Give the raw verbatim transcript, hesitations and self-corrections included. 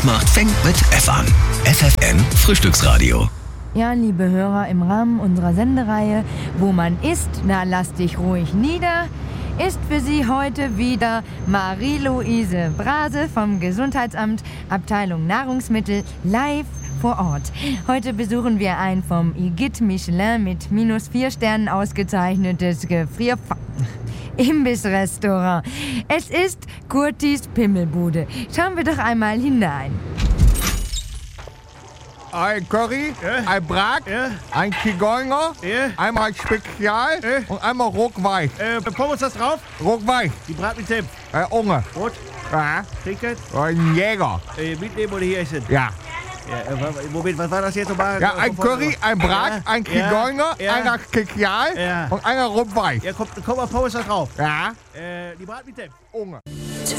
macht, fängt mit F an. F F N Frühstücksradio. Ja, liebe Hörer, im Rahmen unserer Sendereihe Wo man isst, na lass dich ruhig nieder, ist für Sie heute wieder Marie-Louise Brase vom Gesundheitsamt, Abteilung Nahrungsmittel, live vor Ort. Heute besuchen wir ein vom Igitt Michelin mit minus vier Sternen ausgezeichnetes Gefrier... Imbissrestaurant. Es ist Kurtis Pimmelbude. Schauen wir doch einmal hinein. Ein Curry, Ja. ein Brat, Ja. ein Zigeuner, Ja. einmal Spezial Ja. und einmal Ruckweich. Äh, Pommes das drauf? Ruckweich, Die Brat mit Senf. äh, Unge, Rot, ja, Trinkgeld, ein Jäger, äh, mitnehmen oder hier essen? ja. Ja, äh, wa- Moment, was war das jetzt nochmal? Ja, ein Curry, ein Brat, Ja. ein Ja. Zigeuner, Ja. einer Spezial Ja. und einer Ruckweich. Ja, komm, komm mal Pommes das drauf. Ja, Äh, die Brat mit Senf. Unge.